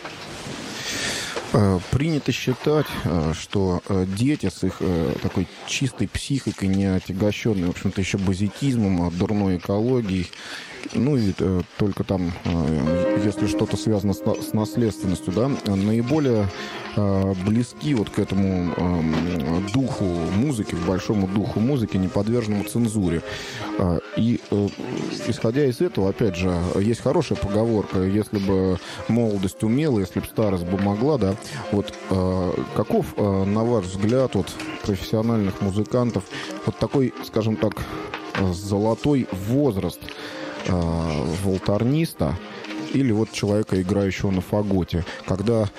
Принято считать, что дети с их такой чистой психикой, не отягощенной, в общем-то, еще базикизмом, дурной экологией, ну и только там, если что-то связано с наследственностью, да, наиболее близки вот к этому духу музыки, к большому духу музыки, не подверженному цензуре. И исходя из этого, опять же, есть хорошая поговорка: если бы молодость умела, если бы старость бы могла, да, вот каков, на ваш взгляд, вот профессиональных музыкантов, вот такой, скажем так, золотой возраст волторниста или вот человека, играющего на фаготе, когда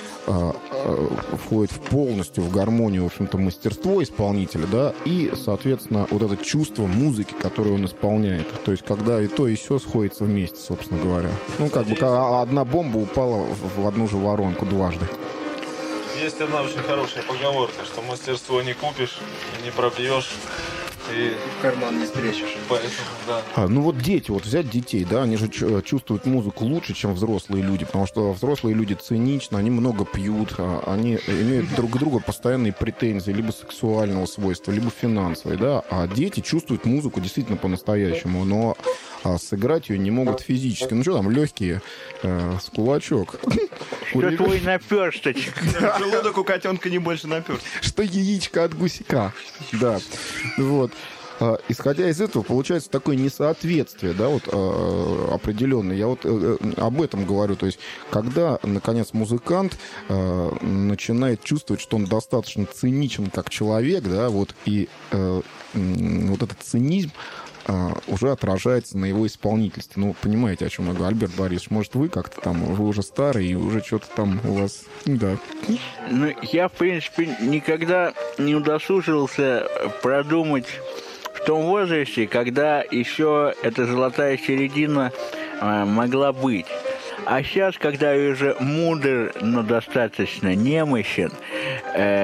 входит полностью в гармонию, в общем-то, мастерство исполнителя, да, и, соответственно, вот это чувство музыки, которое он исполняет. То есть, когда и то, и сё сходится вместе, собственно говоря. Ну, как бы одна бомба упала в одну же воронку дважды. Есть одна очень хорошая поговорка, что мастерство не купишь, не пропьешь. И в карман не спрячешь. Поэтому, да. Ну вот дети, вот взять детей, да, они же чувствуют музыку лучше, чем взрослые люди, потому что взрослые люди циничны, они много пьют, они имеют друг к другу постоянные претензии, либо сексуального свойства, либо финансовые, да, а дети чувствуют музыку действительно по-настоящему, но сыграть ее не могут физически. Ну что там, легкие, с кулачок. Что твой наперсточек? Желудок у котенка не больше наперст. Что яичко от гусяка. Да, вот. Исходя из этого, получается такое несоответствие, да, вот определенное. Я вот об этом говорю. То есть, когда, наконец, музыкант начинает чувствовать, что он достаточно циничен как человек, да, вот, и вот этот цинизм уже отражается на его исполнительстве. Ну, понимаете, о чем я говорю. Альберт Борисович, может, вы как-то там, вы уже старый, и уже что-то там у вас, да. Ну, я, в принципе, никогда не удосужился продумать в том возрасте, когда еще эта золотая середина могла быть. А сейчас, когда я уже мудр, но достаточно немощен,